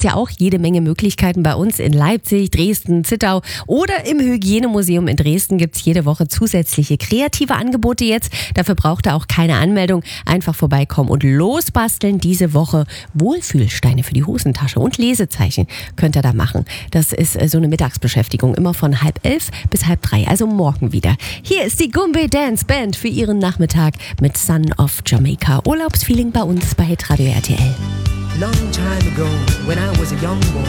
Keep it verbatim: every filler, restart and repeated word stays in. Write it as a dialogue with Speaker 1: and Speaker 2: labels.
Speaker 1: ja auch jede Menge Möglichkeiten bei uns in Leipzig, Dresden, Zittau oder im Hygienemuseum in Dresden gibt es jede Woche zusätzliche kreative Angebote jetzt. Dafür braucht ihr auch keine Anmeldung. Einfach vorbeikommen und losbasteln diese Woche. Wohlfühlsteine für die Hosentasche und Lesezeichen könnt ihr da machen. Das ist so eine Mittagsbeschäftigung, immer von halb elf bis halb drei, also morgen wieder. Hier ist die Goombay Dance Band für ihren Nachmittag mit Son of Jamaica. Urlaubsfeeling bei uns bei Hitradio R T L.
Speaker 2: Long time ago, when I was a young boy.